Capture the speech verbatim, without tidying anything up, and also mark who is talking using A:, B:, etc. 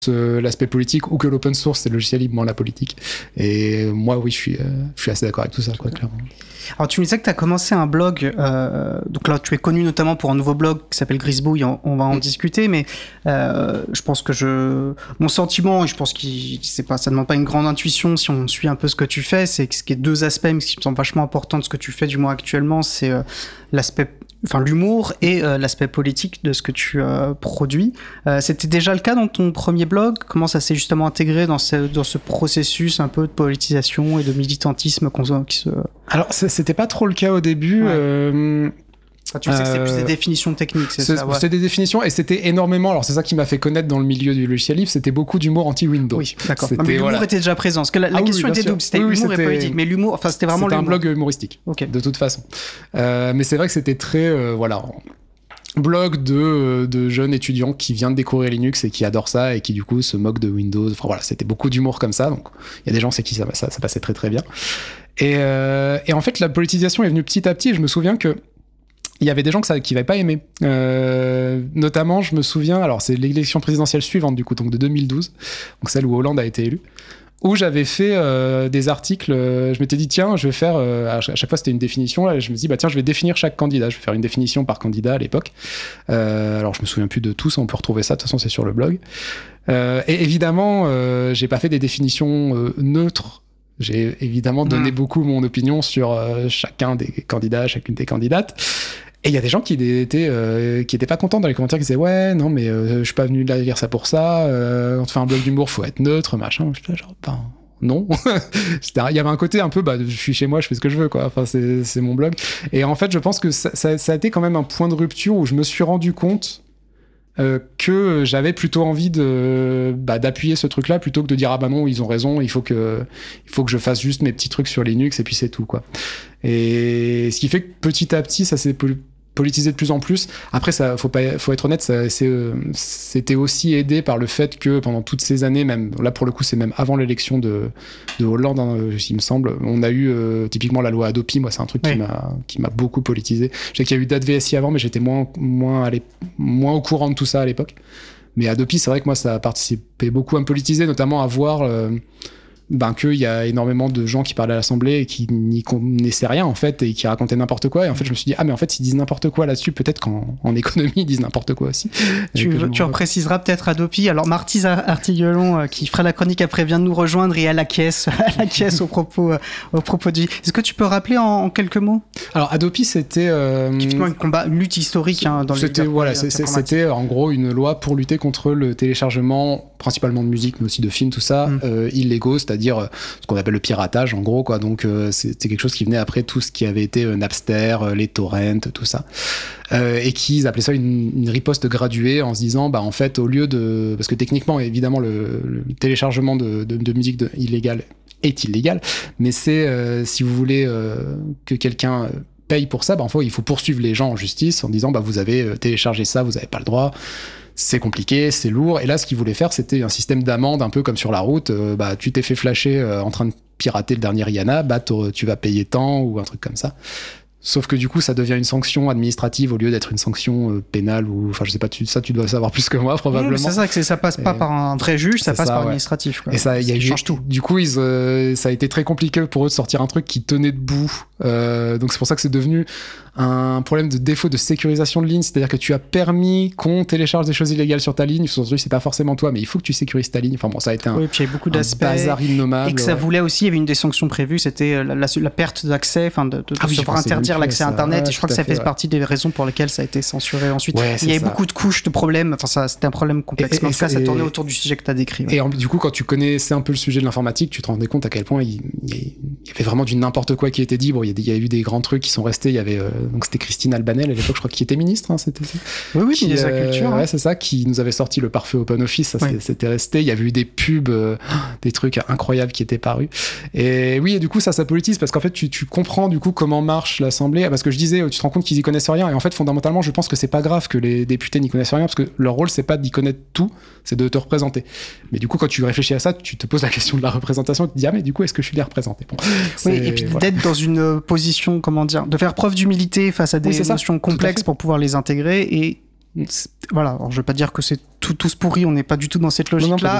A: euh, l'aspect politique ou que l'open source c'est le logiciel libre, moins la politique. Et moi, oui, je suis, euh, je suis assez d'accord avec tout ça, quoi, clairement.
B: Alors, tu me disais que tu as commencé un blog, euh, donc là, tu es connu notamment pour un nouveau blog qui s'appelle Grisbouille, on, on va en mmh. discuter, mais euh, je pense que je... Mon sentiment, et je pense que c'est pas, ça ne demande pas une grande intuition si on suit un peu ce que tu fais, c'est que ce qui est deux aspects, mais ce qui me semble vachement important de ce que tu fais, du moins actuellement, c'est euh, l'aspect... Enfin, l'humour et euh, l'aspect politique de ce que tu euh, produis. Euh, c'était déjà le cas dans ton premier blog? Comment ça s'est justement intégré dans ce, dans ce processus un peu de politisation et de militantisme qu'on, qui se...
A: Alors, c'était pas trop le cas au début. Ouais. Euh...
B: Enfin, tu sais euh, que c'est plus des définitions techniques, c'est, c'est ça, ouais.
A: C'était des définitions, et c'était énormément, alors c'est ça qui m'a fait connaître dans le milieu du logiciel libre, c'était beaucoup d'humour anti-Windows.
B: Oui, d'accord. Non, mais l'humour voilà. était déjà présent, parce que la, la ah, question oui, était double, c'était oui, l'humour oui, c'était... et politique, mais l'humour, enfin c'était vraiment
A: c'était
B: l'humour.
A: C'était un blog humoristique, okay. de toute façon. Euh, mais c'est vrai que c'était très, euh, voilà, blog de, de jeunes étudiants qui viennent de découvrir Linux et qui adorent ça, et qui du coup se moquent de Windows. Enfin voilà, c'était beaucoup d'humour comme ça, donc il y a des gens c'est qui ça, ça, ça passait très très bien. Et, euh, et en fait, la politisation est venue petit à petit, et je me souviens que il y avait des gens que ça, qui n'avaient pas aimé. Euh, notamment, je me souviens, alors c'est l'élection présidentielle suivante, du coup, donc de deux mille douze, donc celle où Hollande a été élu, où j'avais fait euh, des articles, euh, je m'étais dit, tiens, je vais faire, euh, à chaque fois c'était une définition, là, je me dis, bah tiens, je vais définir chaque candidat, je vais faire une définition par candidat à l'époque. Euh, alors, je me souviens plus de tous, on peut retrouver ça, de toute façon, c'est sur le blog. Euh, et évidemment, euh, j'ai pas fait des définitions euh, neutres. J'ai évidemment donné mmh. beaucoup mon opinion sur euh, chacun des candidats, chacune des candidates. Et il y a des gens qui étaient euh, qui étaient pas contents dans les commentaires, qui disaient ouais non mais euh, je suis pas venu là lire ça pour ça. Euh, on te fait un blog d'humour, faut être neutre, machin. Je genre ben non. Il y avait un côté un peu bah je suis chez moi, je fais ce que je veux quoi. Enfin c'est c'est mon blog. Et en fait je pense que ça, ça, ça a été quand même un point de rupture où je me suis rendu compte Euh, que j'avais plutôt envie de bah, d'appuyer ce truc-là plutôt que de dire ah bah non ils ont raison, il faut que il faut que je fasse juste mes petits trucs sur Linux et puis c'est tout quoi. Et ce qui fait que petit à petit ça s'est politisé de plus en plus. Après ça faut pas faut être honnête, ça, c'est, euh, c'était aussi aidé par le fait que pendant toutes ces années, même là pour le coup c'est même avant l'élection de de Hollande hein, il me semble, on a eu euh, typiquement la loi Adopi, moi c'est un truc oui. qui m'a qui m'a beaucoup politisé. Je sais qu'il y a eu d'AdVSI avant mais j'étais moins moins allé, moins au courant de tout ça à l'époque. Mais Adopi c'est vrai que moi ça a participé beaucoup à me politiser, notamment à voir euh, ben qu'il y a énormément de gens qui parlaient à l'Assemblée et qui n'y connaissaient rien en fait et qui racontaient n'importe quoi, et en fait je me suis dit ah mais en fait s'ils disent n'importe quoi là-dessus, peut-être qu'en en économie ils disent n'importe quoi aussi.
B: Tu, tu repréciseras peut-être Adopi. Alors Martise Artiguelon euh, qui fera la chronique après vient de nous rejoindre et à la caisse à la caisse au propos euh, au propos du. Est-ce que tu peux rappeler en, en quelques mots?
A: Alors Adopi c'était euh,
B: effectivement une combat une lutte historique hein, dans
A: c'était,
B: le
A: voilà c'est, c'était en gros une loi pour lutter contre le téléchargement principalement de musique mais aussi de films tout ça mm. euh, illégaux, c'est-à-dire euh, ce qu'on appelle le piratage en gros quoi. Donc euh, c'était quelque chose qui venait après tout ce qui avait été euh, Napster, euh, les torrents, tout ça, euh, et qu'ils appelaient ça une, une riposte graduée en se disant bah en fait au lieu de, parce que techniquement évidemment le, le téléchargement de, de, de musique de, illégale est illégal, mais c'est euh, si vous voulez euh, que quelqu'un paye pour ça, bah en fait il faut poursuivre les gens en justice en disant bah vous avez téléchargé ça, vous avez pas le droit. C'est compliqué, c'est lourd. Et là, ce qu'ils voulaient faire, c'était un système d'amende, un peu comme sur la route. Euh, bah, tu t'es fait flasher euh, en train de pirater le dernier Rihanna, bah, tu vas payer tant ou un truc comme ça. Sauf que du coup, ça devient une sanction administrative au lieu d'être une sanction euh, pénale ou, enfin, je sais pas, tu, ça, tu dois savoir plus que moi, probablement.
B: Mmh, c'est ça, que ça passe pas et par un vrai juge, ça passe ça, par ouais. administratif, quoi.
A: Et ça, y a, change tout. Du coup, ils, euh, ça a été très compliqué pour eux de sortir un truc qui tenait debout. Euh, donc c'est pour ça que c'est devenu un problème de défaut de sécurisation de ligne, c'est-à-dire que tu as permis qu'on télécharge des choses illégales sur ta ligne, aujourd'hui c'est pas forcément toi, mais il faut que tu sécurises ta ligne. Enfin bon, ça a été un,
B: oui, puis il y a beaucoup d'aspects,
A: bazar innommable.
B: Et que ça voulait aussi, il y avait une des sanctions prévues, c'était la, la, la perte d'accès, enfin de, de, de ah oui, se faire interdire l'accès à Internet, ouais, et je crois que ça fait, fait ouais. partie des raisons pour lesquelles ça a été censuré ensuite. Ouais, il y avait ça. beaucoup de couches de problèmes, enfin ça, c'était un problème complexe, et, mais en tout cas ça tournait autour du sujet que tu as décrit. Ouais.
A: Et en, du coup, quand tu connaissais un peu le sujet de l'informatique, tu te rendais compte à quel point il, il y avait vraiment du n'importe quoi qui était dit. Bon, il y a, il y a eu des grands trucs qui sont restés, il y avait, euh, donc c'était Christine Albanel à l'époque, je crois, qui était ministre, hein, c'était ça.
B: Oui, oui,
A: qui,
B: ministre de la Culture.
A: Euh,
B: hein.
A: Ouais, c'est ça, qui nous avait sorti le parfait Open Office, ça ouais. c'était resté. Il y avait eu des pubs, euh, des trucs incroyables qui étaient parus. Et oui, et du coup, ça, ça politise parce qu'en fait, tu, tu comprends du coup comment marche l'Assemblée. Parce que je disais, tu te rends compte qu'ils y connaissent rien. Et en fait, fondamentalement, je pense que c'est pas grave que les députés n'y connaissent rien parce que leur rôle, c'est pas d'y connaître tout, c'est de te représenter. Mais du coup, quand tu réfléchis à ça, tu te poses la question de la représentation et tu te dis, ah, mais du coup, est-ce que je suis les représenter bon,
B: oui, et puis voilà. D'être dans une position, comment dire, de faire preuve d'humilité face à des oui, notions complexes pour pouvoir les intégrer et c'est- voilà, alors je veux pas dire que c'est tout, tous pourris, on n'est pas du tout dans cette
A: non,
B: logique-là,
A: pas